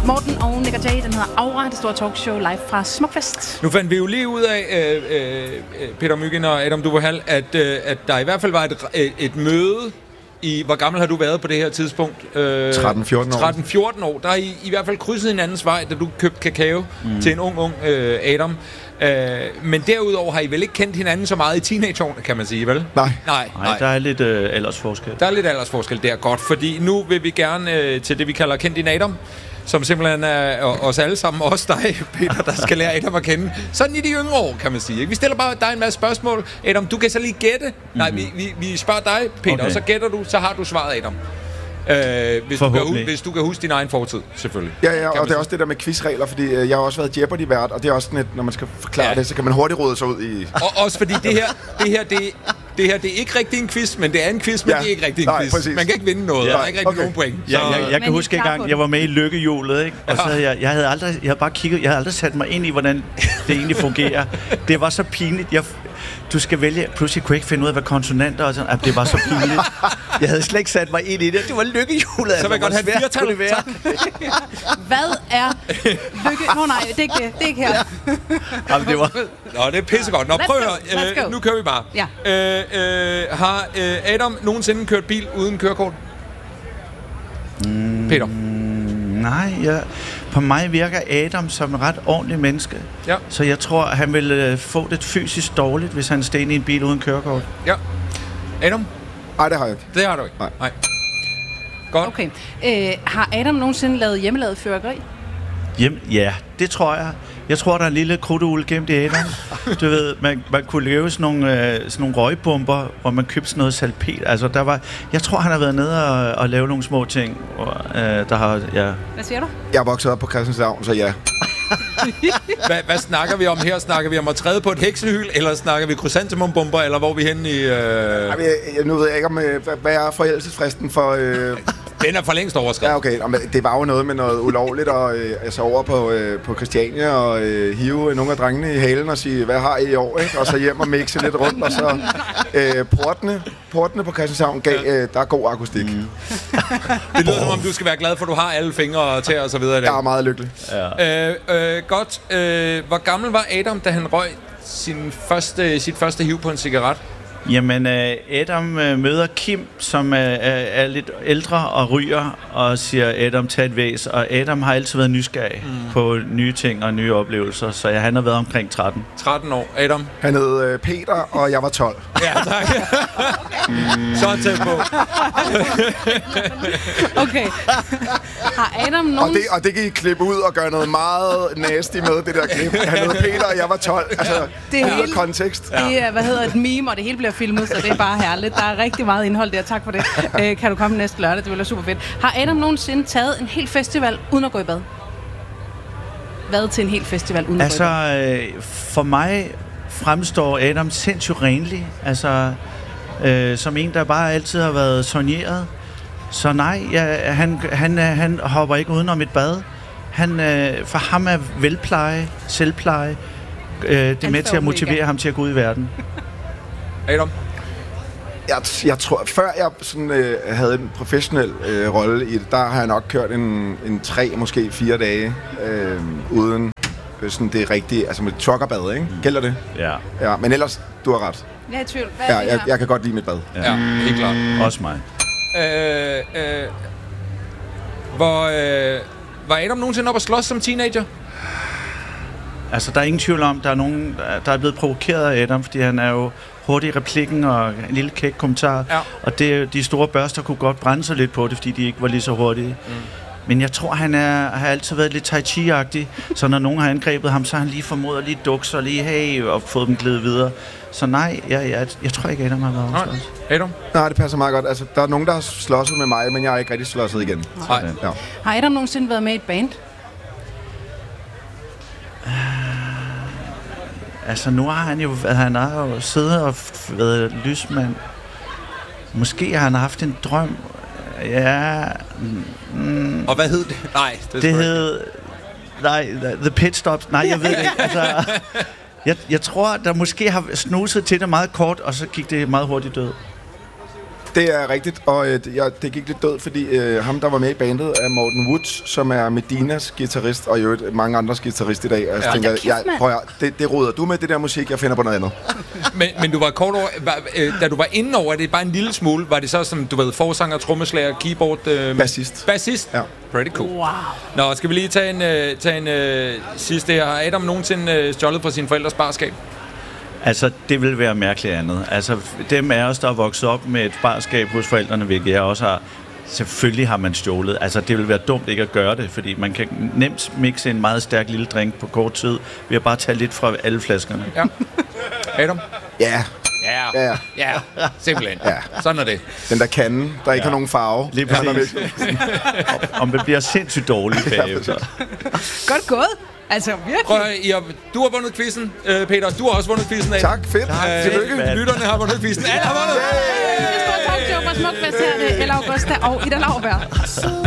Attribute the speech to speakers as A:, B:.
A: Morten og Nick og Jay, den hedder Aura, det store talkshow live fra Smukfest.
B: Nu fandt vi jo lige ud af, Peter Mygind og Adam Duverhall, at der i hvert fald var et møde i... Hvor gammel har du været på det her tidspunkt?
C: 13-14 år.
B: 13-14 år. Der har I hvert fald krydset hinandens vej, da du købte kakao til en ung Adam. Men derudover har I vel ikke kendt hinanden så meget i teenageårene, kan man sige, vel?
C: Nej,
D: der er lidt aldersforskel.
B: Der er lidt aldersforskel, det er godt, fordi nu vil vi gerne til det, vi kalder Kendt din Adam, som simpelthen er os alle sammen, også dig, Peter, der skal lære Adam at kende. Sådan i de yngre år, kan man sige. Ikke? Vi stiller bare dig en masse spørgsmål. Adam, du kan så lige gætte. Nej, vi spørger dig, Peter, okay. Og så gætter du, så har du svaret, Adam. Hvis du kan huske din egen fortid, selvfølgelig.
C: Ja, og det er også det der med quizregler, fordi jeg har også været Jeopardy-vært, og det er også sådan, at når man skal forklare det, så kan man hurtigt rode sig ud i...
B: Og også fordi det her, det er ikke rigtig en quiz, men det er en quiz, men det er ikke rigtig en quiz.
C: Præcis.
B: Man kan ikke vinde noget, der er ikke rigtig nogen point.
D: Jeg kan huske en gang, jeg var med i Lykkehjulet, ikke? Og så jeg havde bare kigget, jeg havde aldrig sat mig ind i, hvordan det egentlig fungerer. Det var så pinligt. Du skal vælge, pludselig kunne jeg ikke finde ud af, hvad konsonanter og sådan, det var så pinligt. Jeg havde slet ikke sat mig ind i det. Det var Lykkehjulet.
B: Så vil jeg godt have et 4-tal.
A: Hvad er lykke... nej, det er ikke det. Det er ikke her.
D: Jamen, det var...
B: Nå, det er pissegodt. Nå, prøv at høre. Nu kører vi bare.
A: Ja.
B: Har Adam nogensinde kørt bil uden kørekort? Peter?
D: Nej, på mig virker Adam som en ret ordentlig menneske.
B: Ja.
D: Så jeg tror, han vil få det fysisk dårligt, hvis han steg i en bil uden kørekort.
B: Ja. Adam?
C: Nej, det har jeg ikke.
B: Det har du ikke? Nej. Godt.
A: Okay. Har Adam nogensinde lavet hjemmelavet fyrværkeri?
D: Ja, det tror jeg. Jeg tror, der er en lille krudtugle gemt i Adam. Du ved, man kunne lave sådan nogle røgbomber, hvor man købte sådan noget salpet. Altså, jeg tror, han har været nede og lave nogle små ting. Der har, ja.
A: Hvad siger du?
C: Jeg er vokset op på Christianshavn, så ja.
B: Hvad snakker vi om her? Snakker vi om at træde på et heksehyl, eller snakker vi krysantemumbomber, eller hvor er vi henne i...
C: Nu ved jeg ikke, om hvad er forældelsesfristen for...
B: Den er for længst overskrevet.
C: Ja, okay. Det var jo noget med noget ulovligt, og altså over på Christiania og hive nogle af drengene i halen og sige, hvad har I år, ikke? Og så hjem og mixe lidt rundt, og så portene på Christianshavn gav, der er god akustik.
B: Det lyder som om, du skal være glad for, at du har alle fingre til og så videre i dag.
C: Jeg er meget lykkelig.
B: Ja. Godt. Hvor gammel var Adam, da han røg sit første hiv på en cigaret?
D: Jamen, Adam møder Kim, som er lidt ældre og ryger, og siger, Adam, tag et væs. Og Adam har altid været nysgerrig på nye ting og nye oplevelser, så han har været omkring 13.
B: 13 år. Adam?
C: Han hed Peter, og jeg var 12.
B: Ja, tak. Så tæt på.
A: Okay. Har Adam nogen...
C: Og det kan I klippe ud og gøre noget meget nasty med, det der klip. Han hed Peter, og jeg var 12. Altså, det er hele kontekst.
A: Det er, et meme, og det hele bliver filmet, så det er bare herligt. Der er rigtig meget indhold der. Tak for det. Kan du komme næste lørdag? Det vil være super fedt. Har Adam nogensinde taget en hel festival uden at gå i bad? Hvad til en hel festival uden at gå i bad?
D: For mig fremstår Adam sindssygt renlig. Altså, som en, der bare altid har været soigneret. Så nej, han hopper ikke udenom et bad. For ham er velpleje, selvpleje. Det er med til at motivere ham til at gå ud i verden.
B: Adam?
C: Jeg tror, før jeg sådan, havde en professionel rolle i det, der har jeg nok kørt en 3, måske 4 dage uden sådan det rigtige, altså med truckerbad, ikke? Gælder det? Ja. Men ellers, du har ret.
A: Jeg er i tvivl. Hvad er det
C: jeg kan godt lide mit bad.
B: Ja, helt klart.
D: Også mig.
B: Var Adam nogensinde op at slås som teenager?
D: Altså, der er ingen tvivl om, der er nogen, der er blevet provokeret af Adam, fordi han er jo hurtig i replikken og en lille kæk kommentar. Ja. Og de store børster kunne godt brænde sig lidt på det, fordi de ikke var lige så hurtige. Men jeg tror, han har altid været lidt tai chi-agtig, så når nogen har angrebet ham, så har han lige formået at lige dukke sig lige hey, og fået dem glæde videre. Så nej, jeg tror ikke, Adam har været slås.
B: Adam?
C: Nej, det passer meget godt. Altså, der er nogen, der har slåsset med mig, men jeg har ikke rigtig slåsset igen.
B: Nej.
C: Ja.
A: Har Adam nogensinde været med i et band?
D: Altså, nu har han har jo siddet og været lysmand. Måske har han haft en drøm. Ja.
B: Og hvad hed det? Nej,
D: det hed... Nej, The Pit Stops. Nej, jeg ved det ikke. Altså, jeg tror, der måske har snuset til det meget kort, og så gik det meget hurtigt død.
C: Det er rigtigt, og det gik lidt død, fordi ham, der var med i bandet, er Morten Woods, som er Medinas guitarist, og jo mange andres guitarist i dag. Og jeg tænker, det roder du med, det der musik, jeg finder på noget andet.
B: men du var kort over, da du var inde over det, bare en lille smule, var det så som, du ved, forsanger, trommeslager, keyboard...
C: Bassist.
B: Bassist?
C: Ja.
B: Pretty cool.
A: Wow.
B: Nå, skal vi lige tage en sidste her. Har Adam nogensinde stjålet fra sine forældres barskab?
D: Altså, det vil være mærkeligt andet. Altså, dem af os, der er vokset op med et barskab hos forældrene, hvilket jeg også har, selvfølgelig har man stjålet. Altså, det vil være dumt ikke at gøre det, fordi man kan nemt mixe en meget stærk lille drink på kort tid ved at bare tage lidt fra alle flaskerne.
B: Ja. Adam?
C: Ja.
B: Ja, simpelthen. Ja. Sådan er det.
C: Den der kande, der ikke har nogen farve.
D: Lige præcis. Om det bliver sindssygt dårligt bagefter.
A: Godt gået. Altså, virkelig.
B: Prøv, du har vundet quizzen, Peter. Du har også vundet quizzen af.
C: Tak, fedt.
B: Tillykke. Lytterne har vundet quizzen. Alle har vundet.
A: Det står talkshow på Smukfest her, Ella Augusta og Ida Lauberg.